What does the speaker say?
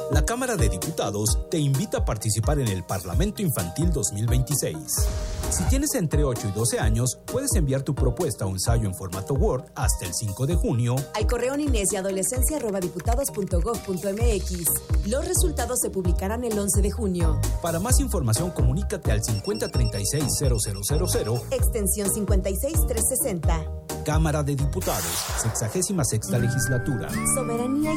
La Cámara de Diputados te invita a participar en el Parlamento Infantil 2026. Si tienes entre 8 y 12 años, puedes enviar tu propuesta o ensayo en formato Word hasta el 5 de junio al correo ninesyadolescencia@diputados.gov.mx. Los resultados se publicarán el 11 de junio. Para más información, comunícate al 5036-0000, extensión 56360. Cámara de Diputados, 66ª legislatura. Soberanía